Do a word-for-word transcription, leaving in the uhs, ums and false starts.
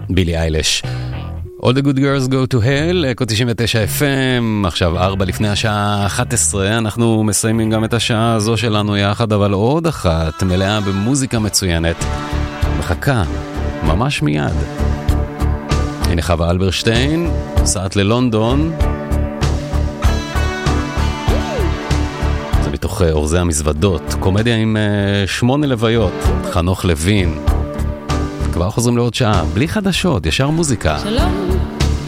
בילי איילש. All the good girls go to hell, אקו תשעים ותשע אף אם, עכשיו ארבע לפני השעה אחת עשרה, אנחנו מסיימים גם את השעה הזו שלנו יחד, אבל עוד אחת מלאה במוזיקה מצוינת, מחכה, ממש מיד. הנה חווה אלברשטיין, סעת ללונדון, זה מתוך אורזי המזוודות, קומדיה עם שמונה לוויות, חנוך לוין. כבר חוזרים לעוד שעה, בלי חדשות, ישר מוזיקה. שלום